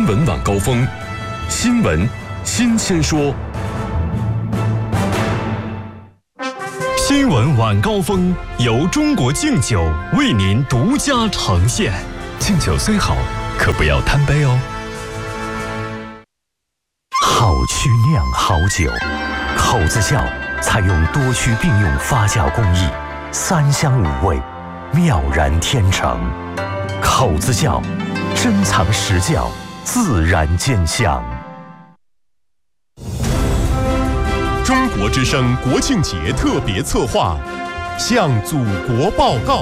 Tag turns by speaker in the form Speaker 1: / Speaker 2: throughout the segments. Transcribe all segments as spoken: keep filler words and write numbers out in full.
Speaker 1: 闻晚高峰，新闻新鲜说。新闻晚高峰由中国敬酒为您独家呈现。敬酒虽好，可不要贪杯哦。
Speaker 2: 好曲酿好酒，口子窖采用多曲并用发酵工艺，三香五味，妙然天成。口子窖珍藏实窖，自然见香。
Speaker 1: 中国之声国庆节特别策划，向祖国报告。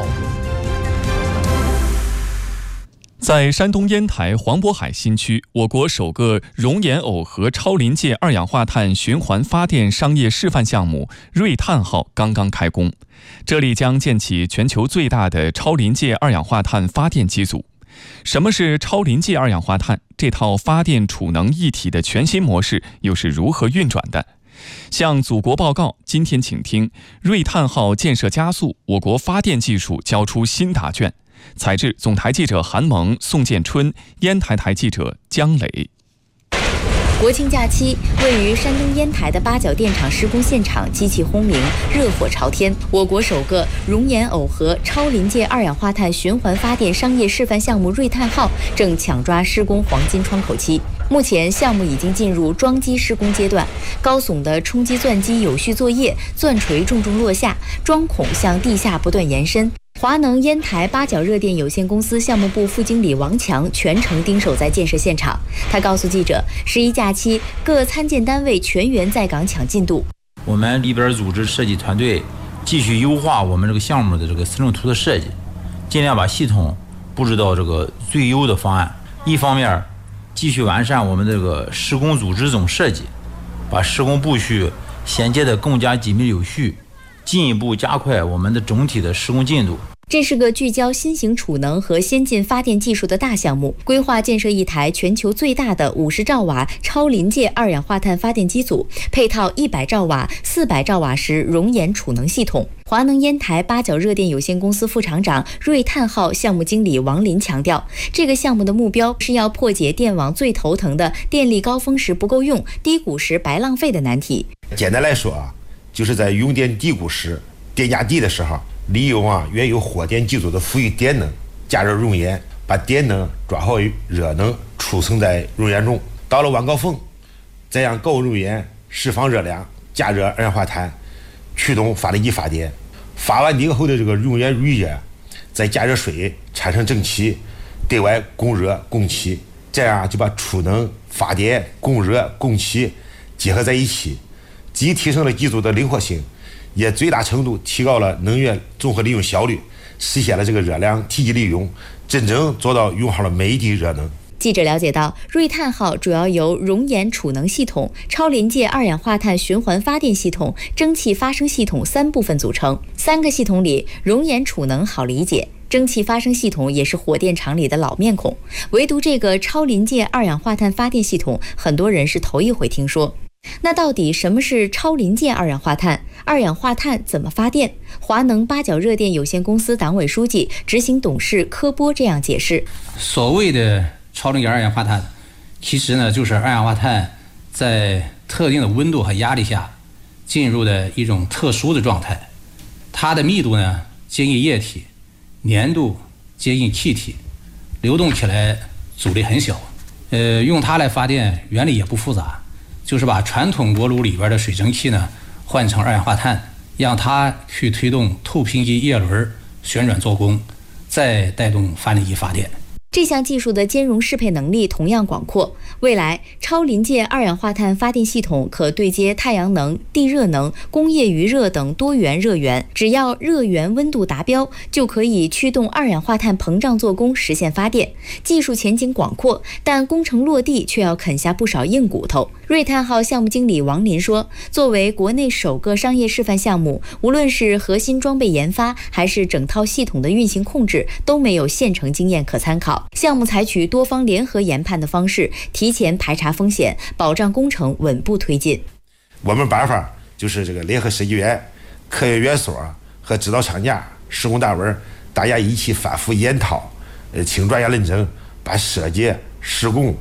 Speaker 1: 在山东烟台黄渤海新区，我国首个熔岩耦合超临界二氧化碳循环发电商业示范项目瑞碳号刚刚开工，这里将建起全球最大的超临界二氧化碳发电机组。什么是超临界二氧化碳？这套发电储能一体的全新模式又是如何运转的？向祖国报告，今天请听瑞碳号建设加速，我国发电技术交出新答卷。采制总台记者韩萌、宋建春，烟台台记者姜磊。
Speaker 3: 国庆假期，位于山东烟台的八角电厂施工现场机器轰鸣，热火朝天。我国首个熔岩耦合超临界二氧化碳循环发电商业示范项目瑞碳号正抢抓施工黄金窗口期。目前，项目已经进入装机施工阶段，高耸的冲击钻机有序作业，钻锤重重落下，桩孔向地下不断延伸。华能烟台八角热电有限公司项目部副经理王强全程盯守在建设现场。他告诉记者，十一假期各参建单位全员在岗抢进度。
Speaker 4: 我们里边组织设计团队继续优化我们这个项目的这个思路图的设计，尽量把系统布置到这个最优的方案。一方面继续完善我们这个施工组织总设计，把施工步序衔接得更加紧密有序，进一步加快我们的总体的施工进度。
Speaker 3: 这是个聚焦新型储能和先进发电技术的大项目，规划建设一台全球最大的五十兆瓦超临界二氧化碳发电机组，配套一百兆瓦、四百兆瓦时熔岩储能系统。华能烟台八角热电有限公司副厂长、瑞碳号项目经理王林强调，这个项目的目标是要破解电网最头疼的电力高峰时不够用、低谷时白浪费的难题。
Speaker 5: 简单来说啊，就是在用电低谷时、电价低的时候，利用啊原有火电机组的富裕电能，加热熔岩，把电能转化为热能，储存在熔岩中。到了晚高峰，再让高温熔岩释放热量，加热二氧化碳，驱动发电机发电。发完电后的这个熔岩余热，再加热水产生蒸汽，对外供热供气，这样就把储能、发电、供热、供气结合在一起，既提升了机组的灵活性，也最大程度提高了能源综合利用效率，实现了这个热量体积利用，真正做到用好了每一滴热能。
Speaker 3: 记者了解到，瑞碳号主要由熔岩储能系统、超临界二氧化碳循环发电系统、蒸汽发生系统三部分组成。三个系统里，熔岩储能好理解，蒸汽发生系统也是火电厂里的老面孔，唯独这个超临界二氧化碳发电系统，很多人是头一回听说。那到底什么是超临界二氧化碳？二氧化碳怎么发电？华能八角热电有限公司党委书记、执行董事柯波这样解释：
Speaker 6: 所谓的超临界二氧化碳，其实呢就是二氧化碳在特定的温度和压力下进入的一种特殊的状态。它的密度呢接近液体，粘度接近气体，流动起来阻力很小。呃，用它来发电原理也不复杂，就是把传统锅炉里边的水蒸气呢换成二氧化碳，让它去推动透频机叶轮旋转做功，再带动发电机发电。
Speaker 3: 这项技术的兼容适配能力同样广阔，未来超临界二氧化碳发电系统可对接太阳能、地热能、工业余热等多元热源，只要热源温度达标，就可以驱动二氧化碳膨胀做功，实现发电。技术前景广阔，但工程落地却要啃下不少硬骨头。瑞碳号项目经理王林说，作为国内首个商业示范项目，无论是核心装备研发，还是整套系统的运行控制，都没有现成经验可参考。项目采取多方联合研判的方式，提前排查风险，保障工程稳步推进。
Speaker 5: 我们办法就是这个联合设计院、科研院所和指导厂家、施工单位，大家一起反复研讨，呃，请专业认证，把设计、施工、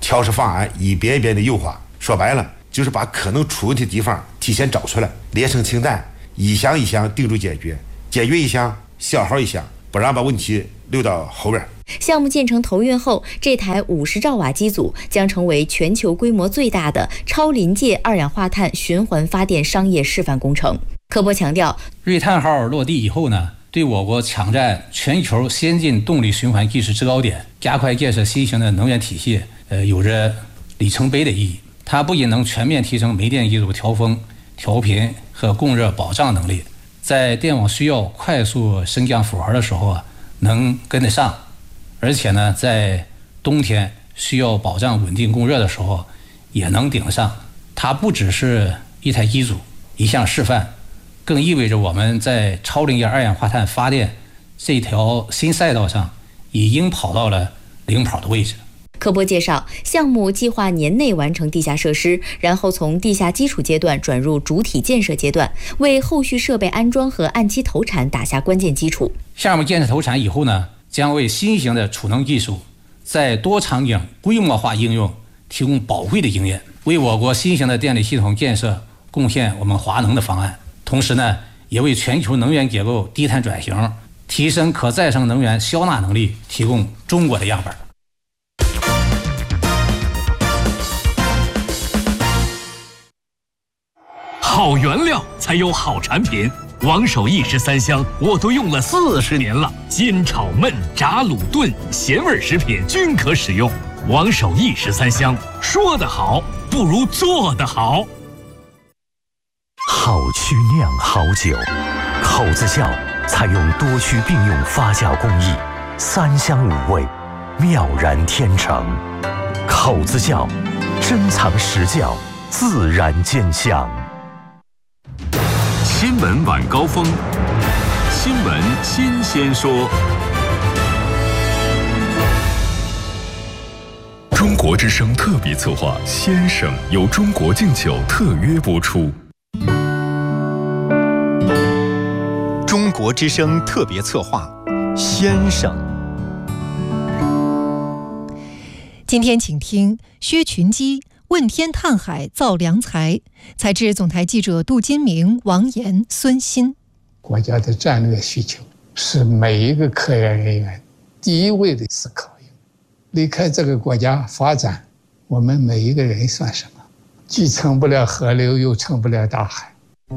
Speaker 5: 调试方案一遍一遍的优化。说白了，就是把可能出问题的地方提前找出来，列成清单，一项一项定住解决，解决一项消耗一项，不让把问题留到后边。
Speaker 3: 项目建成投运后，这台五十兆瓦机组将成为全球规模最大的超临界二氧化碳循环发电商业示范工程。科波强调，
Speaker 6: 瑞碳号落地以后呢，对我国抢占全球先进动力循环技术制高点，加快建设新型的能源体系，呃，有着里程碑的意义。它不仅能全面提升煤电机组调峰、调频和供热保障能力，在电网需要快速升降负荷的时候啊，能跟得上。而且呢，在冬天需要保障稳定供热的时候，也能顶得上。它不只是一台机组、一项示范，更意味着我们在超临界二氧化碳发电这条新赛道上，已经跑到了领跑的位置。
Speaker 3: 科波介绍，项目计划年内完成地下设施，然后从地下基础阶段转入主体建设阶段，为后续设备安装和按期投产打下关键基础。
Speaker 6: 项目建设投产以后呢，将为新型的储能技术在多场景规模化应用提供宝贵的经验，为我国新型的电力系统建设贡献我们华能的方案。同时呢，也为全球能源结构低碳转型、提升可再生能源消纳能力提供中国的样本。
Speaker 7: 好原料才有好产品。王守义十三香我都用了四十年了，煎炒焖炸卤炖咸味食品均可使用。王守义十三香，说得好不如做得好。
Speaker 2: 好曲酿好酒，口子窖采用多区并用发酵工艺，三香五味，妙然天成。口子窖，珍藏实窖，自然见香。
Speaker 7: 新闻晚高峰，新闻新鲜说。中国之声特别策划《先生》由中国敬酒特约播出。
Speaker 8: 中国之声特别策划《先生》。
Speaker 9: 今天请听薛群基问天探海造良才，采自总台记者杜金明、王岩、孙鑫。
Speaker 10: 国家的战略需求是每一个科研人员第一位的思考。离开这个国家发展，我们每一个人算什么？既成不了河流，又成不了大海。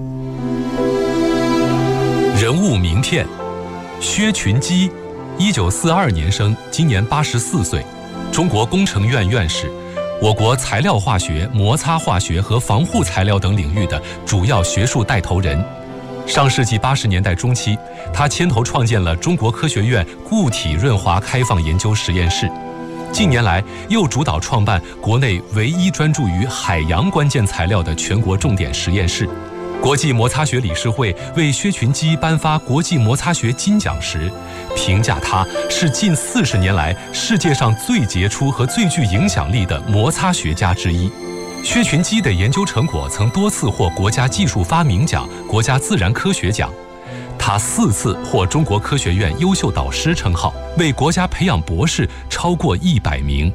Speaker 11: 人物名片：薛群基，一九四二年生，今年八十四岁，中国工程院院士，我国材料化学、摩擦化学和防护材料等领域的主要学术带头人。上世纪八十年代中期，他牵头创建了中国科学院固体润滑开放研究实验室。近年来，又主导创办国内唯一专注于海洋关键材料的全国重点实验室。国际摩擦学理事会为薛群基颁发国际摩擦学金奖时，评价他是近四十年来世界上最杰出和最具影响力的摩擦学家之一。薛群基的研究成果曾多次获国家技术发明奖、国家自然科学奖。他四次获中国科学院优秀导师称号，为国家培养博士超过一百名。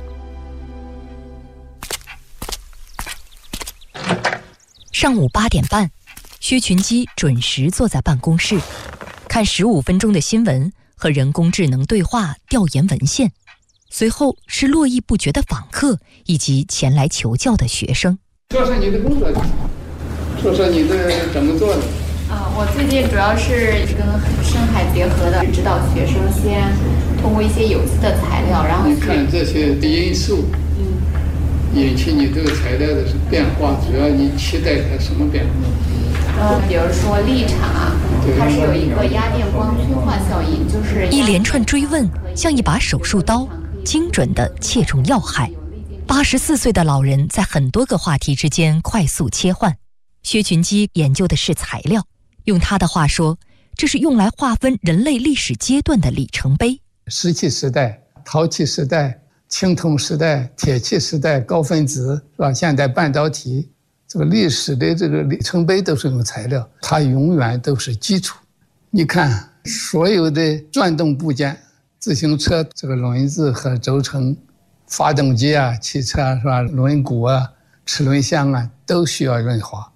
Speaker 12: 上午八点半，薛群基准时坐在办公室，看十五分钟的新闻和人工智能对话调研文献，随后是络绎不绝的访客以及前来求教的学生。
Speaker 10: 说说你的工作，说说你的怎么做的。
Speaker 13: 啊，我最近主要是跟深海结合的，指导学生先通过一些有机的材料，然后
Speaker 10: 你看这些因素，嗯，引起你这个材料的是变化，主要你期待它什么变化？
Speaker 13: 呃，比如说立场啊，它是有一个压电光催化效应，就是
Speaker 12: 一连串追问像一把手术刀，精准地切中要害。八十四岁的老人在很多个话题之间快速切换。薛群基研究的是材料。用他的话说，这是用来划分人类历史阶段的里程碑。
Speaker 10: 石器时代、陶器时代、青铜时代、铁器时代、高分子，是吧？现代半导体，这个历史的这个里程碑都是用材料，它永远都是基础。你看，所有的转动部件，自行车这个轮子和轴承， 发动机啊、汽车啊，是吧？轮毂啊、齿轮箱啊，都需要润滑。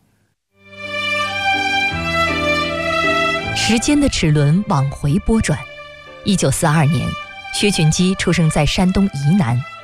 Speaker 12: 时间的齿轮往回拨转。一九四二年，薛群基出生在山东沂南。